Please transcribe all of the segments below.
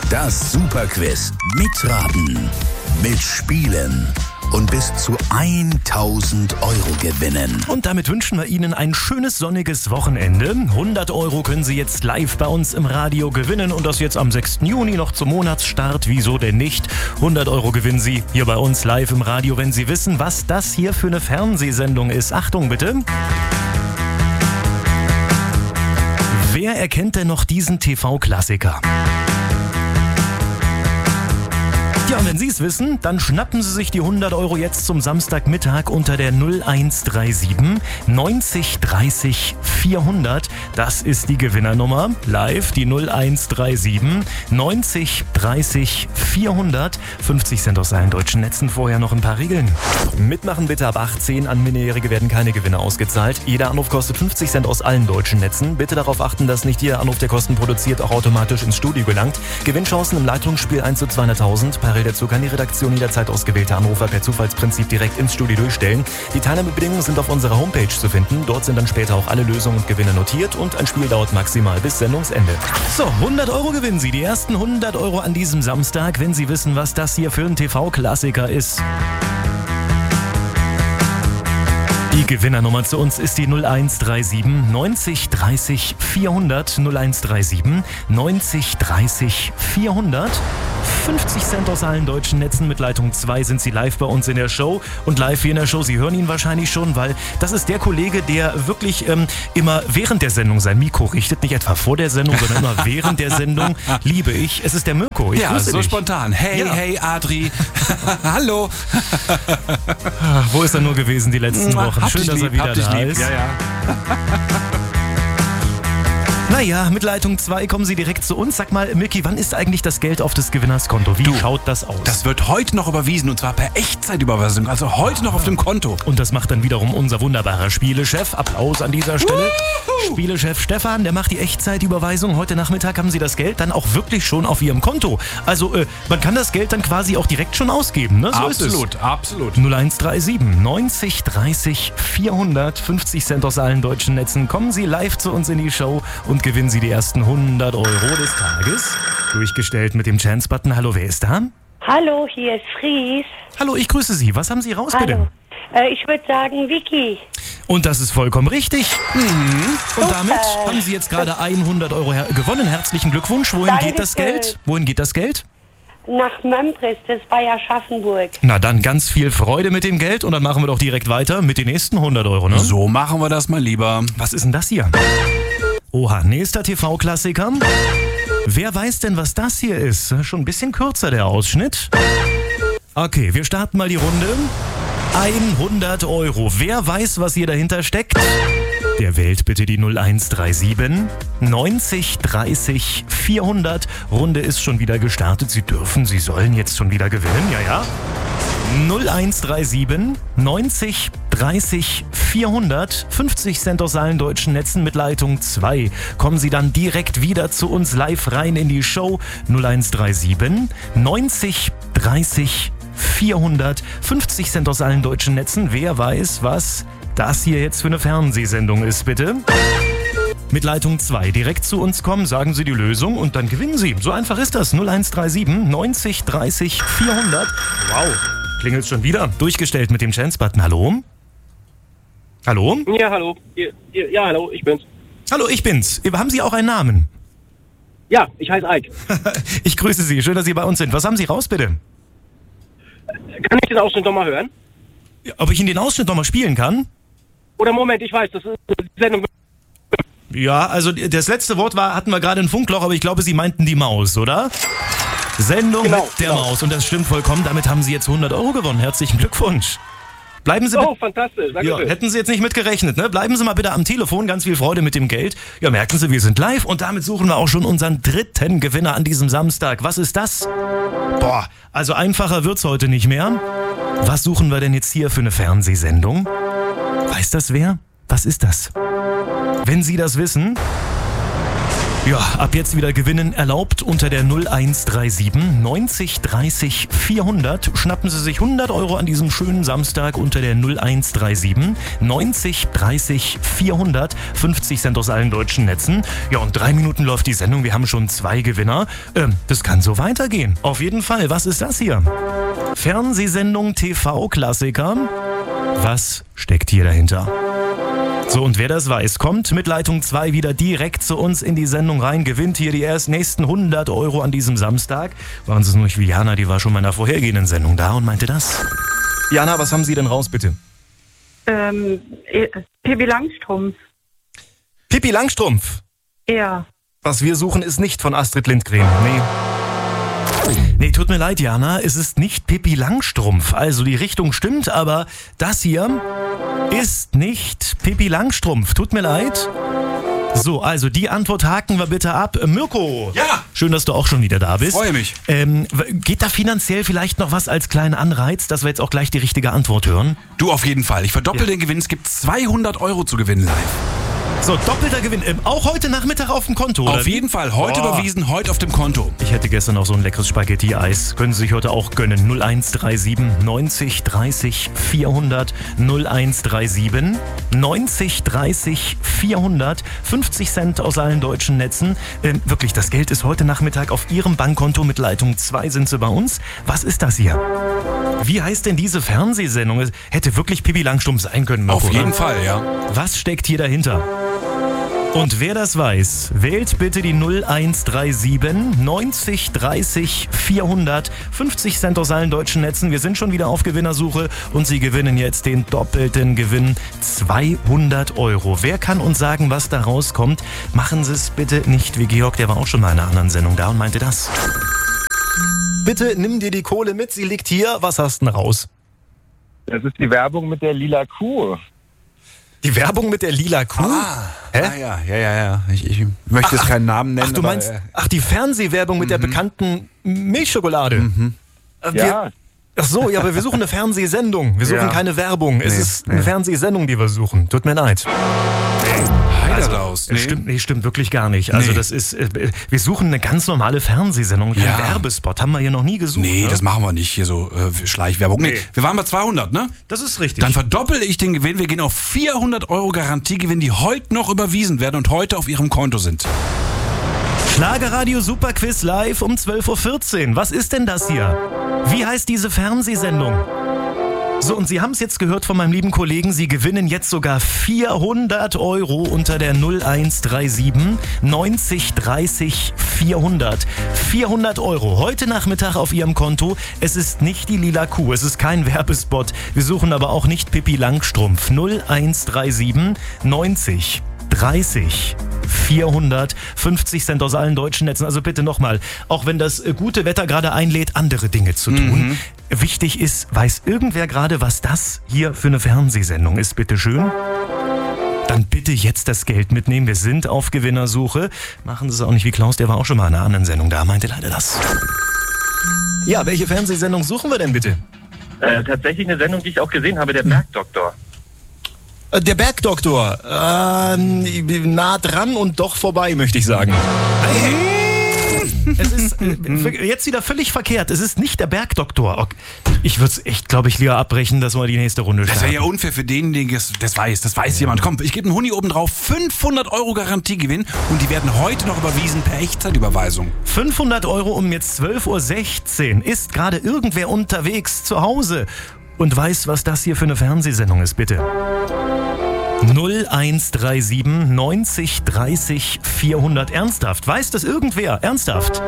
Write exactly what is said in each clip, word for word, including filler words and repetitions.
Das Superquiz. Mitraten, mitspielen und bis zu tausend Euro gewinnen. Und damit wünschen wir Ihnen ein schönes sonniges Wochenende. hundert Euro können Sie jetzt live bei uns im Radio gewinnen und das jetzt am sechsten Juni noch zum Monatsstart. Wieso denn nicht? hundert Euro gewinnen Sie hier bei uns live im Radio, wenn Sie wissen, was das hier für eine Fernsehsendung ist. Achtung bitte. Wer erkennt denn noch diesen T V-Klassiker? Ja, und wenn Sie es wissen, dann schnappen Sie sich die hundert Euro jetzt zum Samstagmittag unter der null eins drei sieben neunzig dreißig vierhundert. Das ist die Gewinnernummer. Live die null eins drei sieben neunzig dreißig vierhundert. fünfzig Cent aus allen deutschen Netzen. Vorher noch ein paar Regeln. Mitmachen bitte ab achtzehn. An Minderjährige werden keine Gewinne ausgezahlt. Jeder Anruf kostet fünfzig Cent aus allen deutschen Netzen. Bitte darauf achten, dass nicht jeder Anruf, der Kosten produziert, auch automatisch ins Studio gelangt. Gewinnchancen im Leitungsspiel eins zu zweihunderttausend. Dazu kann die Redaktion jederzeit ausgewählte Anrufer per Zufallsprinzip direkt ins Studio durchstellen. Die Teilnahmebedingungen sind auf unserer Homepage zu finden. Dort sind dann später auch alle Lösungen und Gewinne notiert und ein Spiel dauert maximal bis Sendungsende. So, hundert Euro gewinnen Sie. Die ersten hundert Euro an diesem Samstag, wenn Sie wissen, was das hier für ein T V-Klassiker ist. Die Gewinnernummer zu uns ist die null eins drei sieben neunzig dreißig vierhundert. null eins drei sieben neunzig dreißig vierhundert. fünfzig Cent aus allen deutschen Netzen. Mit Leitung zwei sind Sie live bei uns in der Show. Und live hier in der Show, Sie hören ihn wahrscheinlich schon, weil das ist der Kollege, der wirklich ähm, immer während der Sendung sein Mikro richtet. Nicht etwa vor der Sendung, sondern immer während der Sendung. Liebe ich. Es ist der Mirko. Ich ja, so dich. Spontan. Hey, ja. hey, Adri. Hallo. Ach, wo ist er nur gewesen die letzten Wochen? Hab Schön, dich dass lieb, er wieder hab dich da lieb. ist. Ja, ja. Naja, mit Leitung zwei kommen Sie direkt zu uns. Sag mal, Mirki, wann ist eigentlich das Geld auf des Gewinners Konto? Wie Du, schaut das aus? Das wird heute noch überwiesen und zwar per Echtzeitüberweisung. Also heute noch auf dem Konto. Und das macht dann wiederum unser wunderbarer Spielechef. Applaus an dieser Stelle. Woohoo! Spielechef Stefan, der macht die Echtzeitüberweisung. Heute Nachmittag haben Sie das Geld dann auch wirklich schon auf Ihrem Konto. Also äh, man kann das Geld dann quasi auch direkt schon ausgeben. Ne? So absolut, ist es. absolut. null eins drei sieben neunzig dreißig vierhundert. fünfzig Cent aus allen deutschen Netzen. Kommen Sie live zu uns in die Show und gewinnen Sie die ersten hundert Euro des Tages. Durchgestellt mit dem Chance-Button. Hallo, wer ist da? Hallo, hier ist Fries. Hallo, ich grüße Sie. Was haben Sie raus, Hallo. bitte? Äh, ich würde sagen Vicky. Und das ist vollkommen richtig. Mhm. Und Super. damit haben Sie jetzt gerade hundert Euro her- gewonnen. Herzlichen Glückwunsch. Wohin Dankeschön. geht das Geld? Wohin geht das Geld? Nach Membris, das war ja Aschaffenburg. Na dann ganz viel Freude mit dem Geld und dann machen wir doch direkt weiter mit den nächsten hundert Euro, ne? So machen wir das mal lieber. Was ist denn das hier? Oha, nächster T V-Klassiker. Wer weiß denn, was das hier ist? Schon ein bisschen kürzer der Ausschnitt. Okay, wir starten mal die Runde. hundert Euro. Wer weiß, was hier dahinter steckt? Der wählt bitte die null eins drei sieben neunzig dreißig vierhundert. Runde ist schon wieder gestartet. Sie dürfen, Sie sollen jetzt schon wieder gewinnen. Ja, ja. null eins drei sieben neunzig dreißig vierhundert. fünfzig Cent aus allen deutschen Netzen mit Leitung zwei. Kommen Sie dann direkt wieder zu uns live rein in die Show. null eins drei sieben neunzig dreißig vierhundert. fünfzig Cent aus allen deutschen Netzen. Wer weiß, was das hier jetzt für eine Fernsehsendung ist, bitte? Mit Leitung zwei direkt zu uns kommen, sagen Sie die Lösung und dann gewinnen Sie. So einfach ist das. null eins drei sieben neunzig dreißig vierhundert. Wow, klingelt schon wieder. Durchgestellt mit dem Chance-Button. Hallo? Hallo? Ja, hallo. Ja, ja, hallo, ich bin's. Hallo, ich bin's. Haben Sie auch einen Namen? Ja, ich heiße Ike. Ich grüße Sie. Schön, dass Sie bei uns sind. Was haben Sie raus, bitte? Kann ich den Ausschnitt nochmal hören? Ja, ob ich Ihnen den Ausschnitt nochmal spielen kann? Oder Moment, ich weiß, das ist die Sendung. Ja, also das letzte Wort war, hatten wir gerade ein Funkloch, aber ich glaube, Sie meinten die Maus, oder? Sendung Genau, mit der genau. Maus. Und das stimmt vollkommen. Damit haben Sie jetzt hundert Euro gewonnen. Herzlichen Glückwunsch. Bleiben Sie Oh, bitte. fantastisch, danke Ja, schön. hätten Sie jetzt nicht mitgerechnet, ne? Bleiben Sie mal bitte am Telefon. Ganz viel Freude mit dem Geld. Ja, merken Sie, wir sind live und damit suchen wir auch schon unseren dritten Gewinner an diesem Samstag. Was ist das? Boah, also einfacher wird's heute nicht mehr. Was suchen wir denn jetzt hier für eine Fernsehsendung? Weiß das wer? Was ist das? Wenn Sie das wissen, Ja, ab jetzt wieder gewinnen erlaubt unter der null eins drei sieben neunzig dreißig vierhundert. Schnappen Sie sich hundert Euro an diesem schönen Samstag unter der null eins drei sieben neunzig dreißig vierhundert. fünfzig Cent aus allen deutschen Netzen. Ja, und drei Minuten läuft die Sendung. Wir haben schon zwei Gewinner. Ähm, das kann so weitergehen. Auf jeden Fall. Was ist das hier? Fernsehsendung T V-Klassiker. Was steckt hier dahinter? So, und wer das weiß, kommt mit Leitung zwei wieder direkt zu uns in die Sendung rein, gewinnt hier die erst nächsten hundert Euro an diesem Samstag. Waren Sie es nur nicht wie Jana, die war schon mal in einer vorhergehenden Sendung da und meinte das. Jana, was haben Sie denn raus, bitte? Ähm, äh, Pippi Langstrumpf. Pippi Langstrumpf? Ja. Was wir suchen, ist nicht von Astrid Lindgren, nee. Nee, tut mir leid, Jana, es ist nicht Pippi Langstrumpf. Also die Richtung stimmt, aber das hier ist nicht Pippi Langstrumpf. Tut mir leid. So, also die Antwort haken wir bitte ab. Mirko! Ja! Schön, dass du auch schon wieder da bist. Freue mich. Ähm, geht da finanziell vielleicht noch was als kleinen Anreiz, dass wir jetzt auch gleich die richtige Antwort hören? Du auf jeden Fall. Ich verdoppel Ja. den Gewinn. Es gibt zweihundert Euro zu gewinnen live. So, doppelter Gewinn. Ähm, auch heute Nachmittag auf dem Konto, oder Auf wie? jeden Fall. Heute Boah. überwiesen, heute auf dem Konto. Ich hätte gestern noch so ein leckeres Spaghetti-Eis. Können Sie sich heute auch gönnen. null eins drei sieben neunzig dreißig vierhundert. null eins drei sieben neunzig dreißig vierhundert. fünfzig Cent aus allen deutschen Netzen. Ähm, wirklich, das Geld ist heute Nachmittag auf Ihrem Bankkonto. Mit Leitung zwei sind Sie bei uns. Was ist das hier? Wie heißt denn diese Fernsehsendung? Es hätte wirklich Pippi Langstrumpf sein können. Marco, Auf jeden oder? Fall, ja. Was steckt hier dahinter? Und wer das weiß, wählt bitte die null eins drei sieben neunzig dreißig vierhundert. fünfzig Cent aus allen deutschen Netzen. Wir sind schon wieder auf Gewinnersuche und Sie gewinnen jetzt den doppelten Gewinn. zweihundert Euro. Wer kann uns sagen, was da rauskommt? Machen Sie es bitte nicht wie Georg, der war auch schon mal in einer anderen Sendung da und meinte das. Bitte nimm dir die Kohle mit, sie liegt hier. Was hast du denn raus? Das ist die Werbung mit der lila Kuh. Die Werbung mit der lila Kuh? Hä? Ah, ja, ja, ja, ja. Ich, ich möchte jetzt keinen Namen nennen. Ach, du aber, meinst, äh, ach, die Fernsehwerbung mit der bekannten Milchschokolade. Äh, wir- Ja, Ach so, ja, aber wir suchen eine Fernsehsendung. Wir suchen Ja. keine Werbung. Es Nee, ist eine nee. Fernsehsendung, die wir suchen. Tut mir leid. Heiderdaus. Das stimmt, nee, stimmt wirklich gar nicht. Also Nee. das ist, äh, wir suchen eine ganz normale Fernsehsendung, kein Ja. Werbespot. Haben wir hier noch nie gesucht. Nee, ne? das machen wir nicht hier so äh, Schleichwerbung. Nee. Nee. Wir waren bei zweihundert, ne? Das ist richtig. Dann verdoppel ich den Gewinn. Wir gehen auf vierhundert Euro Garantiegewinn, die heute noch überwiesen werden und heute auf Ihrem Konto sind. Schlagerradio Superquiz live um zwölf Uhr vierzehn. Was ist denn das hier? Wie heißt diese Fernsehsendung? So, und Sie haben es jetzt gehört von meinem lieben Kollegen, Sie gewinnen jetzt sogar vierhundert Euro unter der null eins drei sieben neunzig dreißig vierhundert. vierhundert Euro heute Nachmittag auf Ihrem Konto. Es ist nicht die lila Kuh, es ist kein Werbespot. Wir suchen aber auch nicht Pippi Langstrumpf. null eins drei sieben neunzig dreißig vierhundert. fünfzig Cent aus allen deutschen Netzen. Also bitte nochmal, auch wenn das äh, gute Wetter gerade einlädt, andere Dinge zu tun. Wichtig ist, weiß irgendwer gerade, was das hier für eine Fernsehsendung ist, bitteschön? Dann bitte jetzt das Geld mitnehmen. Wir sind auf Gewinnersuche. Machen Sie es auch nicht wie Klaus, der war auch schon mal in einer anderen Sendung da, meinte leider das. Ja, welche Fernsehsendung suchen wir denn bitte? äh, tatsächlich eine Sendung, die ich auch gesehen habe, der Bergdoktor. Äh, Der Bergdoktor. Ähm, nah dran und doch vorbei, möchte ich sagen. Es ist äh, jetzt wieder völlig verkehrt. Es ist nicht der Bergdoktor. Ok. Ich würde es echt, glaube ich, lieber abbrechen, dass wir die nächste Runde Das starten. wäre ja unfair für denjenigen, das, das weiß, das weiß jemand. Komm, ich gebe einen Huni oben drauf, fünfhundert Euro Garantiegewinn und die werden heute noch überwiesen per Echtzeitüberweisung. fünfhundert Euro um jetzt zwölf Uhr sechzehn. Ist gerade irgendwer unterwegs zu Hause und weiß, was das hier für eine Fernsehsendung ist, bitte. null eins drei sieben neunzig dreißig vierhundert. Ernsthaft? Weiß das irgendwer? Ernsthaft?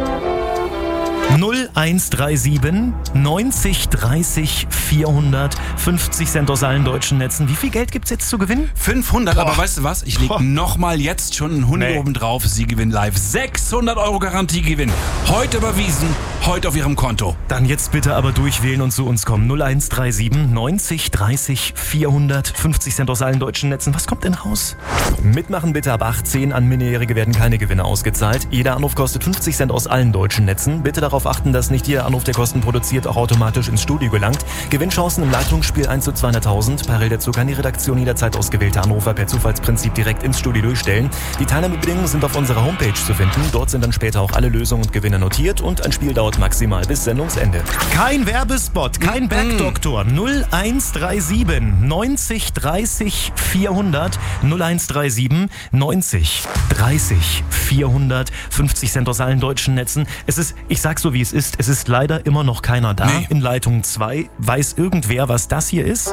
null eins drei sieben neunzig dreißig vierhundert. fünfzig Cent aus allen deutschen Netzen. Wie viel Geld gibt's jetzt zu gewinnen? fünfhundert, aber weißt du was? Ich lege Boah. nochmal jetzt schon einen Huni Nee. oben drauf. Sie gewinnen live sechshundert Euro Garantiegewinn. Heute überwiesen, heute auf Ihrem Konto. Dann jetzt bitte aber durchwählen und zu uns kommen. null eins drei sieben neunzig dreißig vierhundert. fünfzig Cent aus allen deutschen Netzen. Was kommt denn raus? Mitmachen bitte ab achtzehn. An Minderjährige werden keine Gewinne ausgezahlt. Jeder Anruf kostet fünfzig Cent aus allen deutschen Netzen. Bitte darauf darauf achten, dass nicht jeder Anruf, der Kosten produziert, auch automatisch ins Studio gelangt. Gewinnchancen im Leitungsspiel eins zu zweihunderttausend. Parallel dazu kann die Redaktion jederzeit ausgewählte Anrufer per Zufallsprinzip direkt ins Studio durchstellen. Die Teilnahmebedingungen sind auf unserer Homepage zu finden. Dort sind dann später auch alle Lösungen und Gewinne notiert und ein Spiel dauert maximal bis Sendungsende. Kein Werbespot, kein Bergdoktor. null eins drei sieben neunzig dreißig vierhundert null eins drei sieben neunzig dreißig vierhundert fünfzig Cent aus allen deutschen Netzen. Es ist, ich sag so wie es ist, es ist leider immer noch keiner da. Nee. In Leitung zwei. Weiß irgendwer, was das hier ist?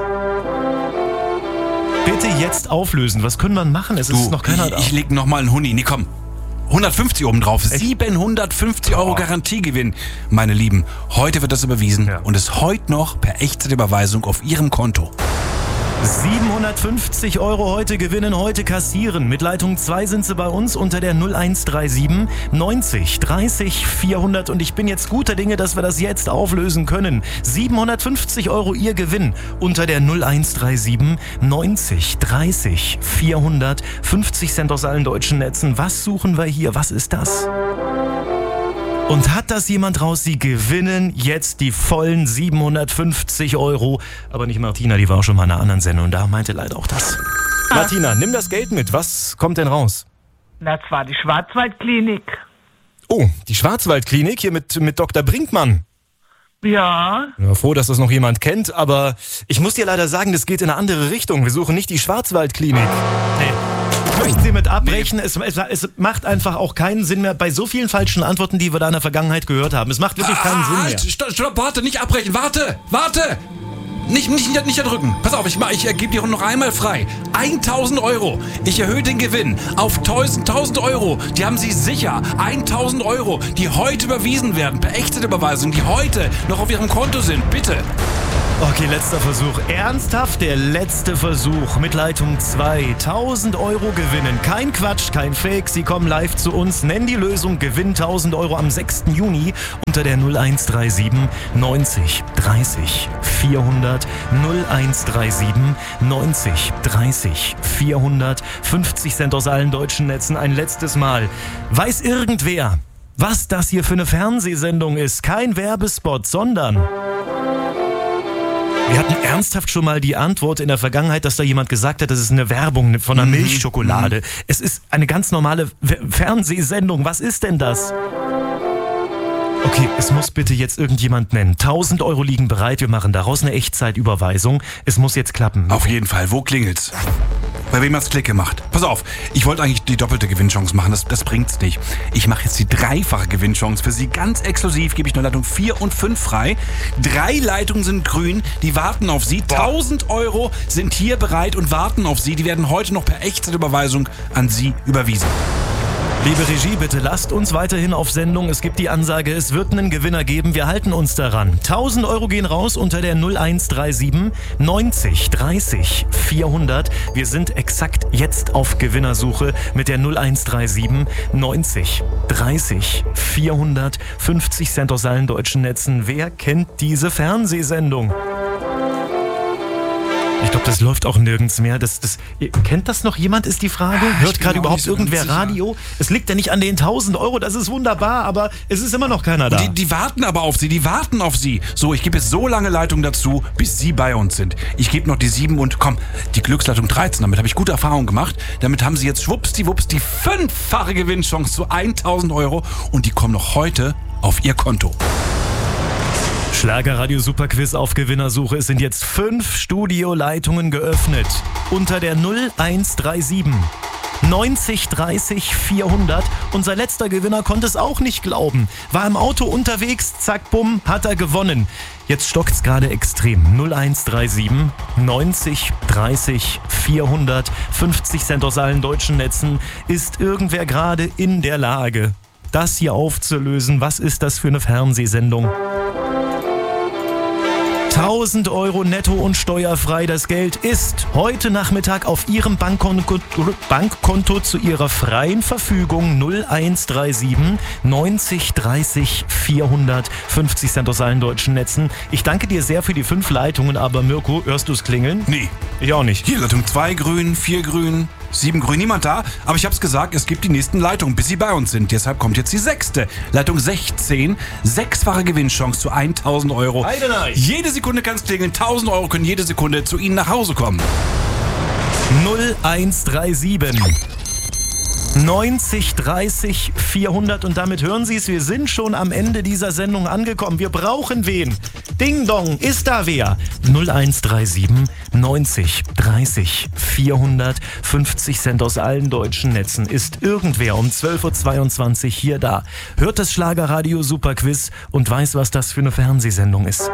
Bitte jetzt auflösen. Was können wir machen? Es ist Du, noch keiner ich, da. ich leg nochmal einen Huni. Nee, komm. hundertfünfzig oben drauf. Echt? siebenhundertfünfzig Euro Garantiegewinn. Meine Lieben, heute wird das überwiesen Ja. und ist heute noch per Echtzeitüberweisung auf Ihrem Konto. siebenhundertfünfzig Euro heute gewinnen, heute kassieren. Mit Leitung zwei sind sie bei uns unter der null eins drei sieben neunzig dreißig vierhundert und ich bin jetzt guter Dinge, dass wir das jetzt auflösen können. siebenhundertfünfzig Euro Ihr Gewinn unter der null eins drei sieben neunzig dreißig vierhundert fünfzig Cent aus allen deutschen Netzen. Was suchen wir hier? Was ist das? Und hat das jemand raus? Sie gewinnen jetzt die vollen siebenhundertfünfzig Euro. Aber nicht Martina, die war auch schon mal in einer anderen Sendung. Da meinte leider auch das. Martina, nimm das Geld mit. Was kommt denn raus? Das war die Schwarzwaldklinik. Oh, die Schwarzwaldklinik hier mit, mit Doktor Brinkmann. Ja, Ich bin froh, dass das noch jemand kennt, aber ich muss dir leider sagen, das geht in eine andere Richtung. Wir suchen nicht die Schwarzwaldklinik. Nee. Ich möchte sie mit abbrechen. Es, es, es macht einfach auch keinen Sinn mehr bei so vielen falschen Antworten, die wir da in der Vergangenheit gehört haben. Es macht wirklich keinen Sinn mehr. Halt, stopp, stopp, warte, nicht abbrechen, warte, warte! Nicht, nicht, nicht erdrücken. Pass auf, ich, mach- ich äh, gebe dir noch einmal frei. tausend Euro. Ich erhöhe den Gewinn auf tausend Euro. Die haben Sie sicher. tausend Euro, die heute überwiesen werden, per Echtzeitüberweisung, die heute noch auf Ihrem Konto sind. Bitte. Okay, letzter Versuch. Ernsthaft, der letzte Versuch mit Leitung zwei. tausend Euro gewinnen. Kein Quatsch, kein Fake. Sie kommen live zu uns. Nennen die Lösung. Gewinn tausend Euro am sechsten Juni unter der null eins drei sieben neunzig dreißig vierhundert null eins drei sieben neunzig dreißig vierhundert fünfzig Cent aus allen deutschen Netzen. Ein letztes Mal. Weiß irgendwer, was das hier für eine Fernsehsendung ist? Kein Werbespot, sondern... Wir hatten ernsthaft schon mal die Antwort in der Vergangenheit, dass da jemand gesagt hat, das ist eine Werbung von einer Milchschokolade. Es ist eine ganz normale F- Fernsehsendung. Was ist denn das? Okay, es muss bitte jetzt irgendjemand nennen. tausend Euro liegen bereit, wir machen daraus eine Echtzeitüberweisung. Es muss jetzt klappen. Auf jeden Fall, wo klingelt's? Bei wem hat's Klick gemacht? Pass auf, ich wollte eigentlich die doppelte Gewinnchance machen, das, das bringt's nicht. Ich mache jetzt die dreifache Gewinnchance für Sie. Ganz exklusiv gebe ich nur Leitung vier und fünf frei. Drei Leitungen sind grün, die warten auf Sie. tausend Euro sind hier bereit und warten auf Sie. Die werden heute noch per Echtzeitüberweisung an Sie überwiesen. Liebe Regie, bitte lasst uns weiterhin auf Sendung. Es gibt die Ansage, es wird einen Gewinner geben. Wir halten uns daran. tausend Euro gehen raus unter der null eins drei sieben neunzig dreißig vierhundert. Wir sind exakt jetzt auf Gewinnersuche mit der null eins drei sieben neunzig dreißig vierhundert fünfzig Cent aus allen deutschen Netzen. Wer kennt diese Fernsehsendung? Ich glaube, das läuft auch nirgends mehr. Das, das, ihr- kennt das noch jemand, ist die Frage? Ah, ich Hört bin gerade auch überhaupt nicht so ganz irgendwer sicher. Radio? Es liegt ja nicht an den tausend Euro, das ist wunderbar, aber es ist immer noch keiner da. Die, die warten aber auf Sie, die warten auf Sie. So, ich gebe jetzt so lange Leitung dazu, bis Sie bei uns sind. Ich gebe noch die sieben und komm, die Glücksleitung dreizehn, damit habe ich gute Erfahrungen gemacht. Damit haben Sie jetzt schwuppsdiwupps die fünffache Gewinnchance zu tausend Euro und die kommen noch heute auf Ihr Konto. Schlagerradio Superquiz auf Gewinnersuche. Es sind jetzt fünf Studioleitungen geöffnet. Unter der null eins drei sieben neunzig dreißig vierhundert. Unser letzter Gewinner konnte es auch nicht glauben. War im Auto unterwegs, zack, bumm, hat er gewonnen. Jetzt stockt's gerade extrem. null eins drei sieben neunzig dreißig vierhundert fünfzig Cent aus allen deutschen Netzen. Ist irgendwer gerade in der Lage, das hier aufzulösen? Was ist das für eine Fernsehsendung? tausend Euro netto und steuerfrei. Das Geld ist heute Nachmittag auf Ihrem Bankkonto, Bankkonto zu Ihrer freien Verfügung. null eins drei sieben neunzig dreißig vierhundert fünfzig Cent aus allen deutschen Netzen. Ich danke dir sehr für die fünf Leitungen, aber Mirko, hörst du es klingeln? Nee. Ich auch nicht. Hier Leitung zwei grün, vier grün, Sieben grün, niemand da. Aber ich hab's gesagt, es gibt die nächsten Leitungen, bis sie bei uns sind. Deshalb kommt jetzt die sechste. Leitung sechzehn. Sechsfache Gewinnchance zu tausend Euro. Heidenei. Jede Sekunde kann's klingeln. tausend Euro können jede Sekunde zu Ihnen nach Hause kommen. null eins drei sieben neunzig dreißig vierhundert und damit hören Sie es, wir sind schon am Ende dieser Sendung angekommen. Wir brauchen wen? Ding Dong, ist da wer? null eins drei sieben neunzig dreißig vierhundert, fünfzig Cent aus allen deutschen Netzen. Ist irgendwer um zwölf Uhr zweiundzwanzig hier da, hört das Schlagerradio Superquiz und weiß, was das für eine Fernsehsendung ist.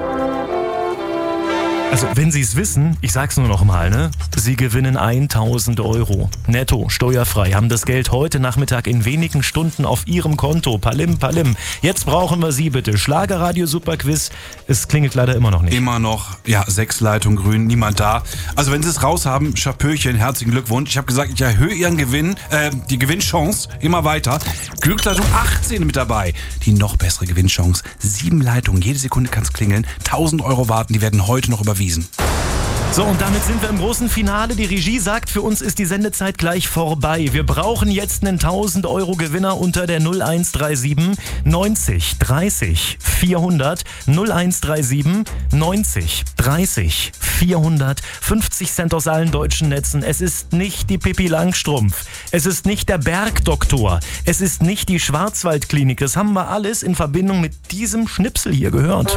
Also, wenn Sie es wissen, ich sag's nur noch mal, ne? Sie gewinnen tausend Euro. Netto, steuerfrei, haben das Geld heute Nachmittag in wenigen Stunden auf Ihrem Konto. Palim, palim. Jetzt brauchen wir Sie bitte. Schlagerradio Superquiz. Es klingelt leider immer noch nicht. Immer noch, ja, sechs Leitungen grün, niemand da. Also wenn Sie es raus haben, Chapöchen, herzlichen Glückwunsch. Ich habe gesagt, ich erhöhe Ihren Gewinn, äh, die Gewinnchance immer weiter. Glücksleitung achtzehn mit dabei. Die noch bessere Gewinnchance. Sieben Leitungen, jede Sekunde kann es klingeln. tausend Euro warten, die werden heute noch überwiesen. So, und damit sind wir im großen Finale. Die Regie sagt, für uns ist die Sendezeit gleich vorbei. Wir brauchen jetzt einen tausend Euro Gewinner unter der null eins drei sieben neunzig dreißig vierhundert. null eins drei sieben neunzig dreißig vierhundert. fünfzig Cent aus allen deutschen Netzen. Es ist nicht die Pippi Langstrumpf. Es ist nicht der Bergdoktor. Es ist nicht die Schwarzwaldklinik. Das haben wir alles in Verbindung mit diesem Schnipsel hier gehört.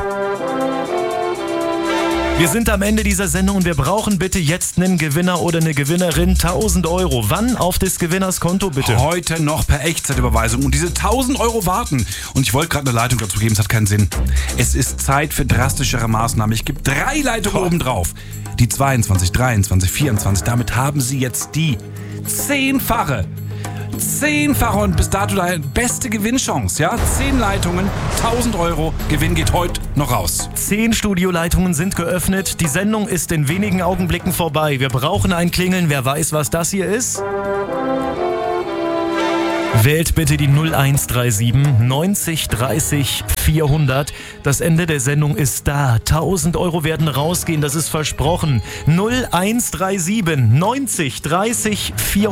Wir sind am Ende dieser Sendung und wir brauchen bitte jetzt einen Gewinner oder eine Gewinnerin. tausend Euro. Wann auf des Gewinners Konto bitte? Heute noch per Echtzeitüberweisung. Und diese tausend Euro warten. Und ich wollte gerade eine Leitung dazu geben, es hat keinen Sinn. Es ist Zeit für drastischere Maßnahmen. Ich gebe drei Leitungen oben drauf. Die zweiundzwanzig, dreiundzwanzig, vierundzwanzig. Damit haben Sie jetzt die zehnfache. Zehnfache und bis dato deine beste Gewinnchance, ja? Zehn Leitungen, tausend Euro, Gewinn geht heute noch raus. Zehn Studioleitungen sind geöffnet. Die Sendung ist in wenigen Augenblicken vorbei. Wir brauchen ein Klingeln. Wer weiß, was das hier ist? Wählt bitte die null eins drei sieben neunzig dreißig vierhundert. Das Ende der Sendung ist da. tausend Euro werden rausgehen, das ist versprochen. null eins drei sieben neunzig dreißig vierhundert.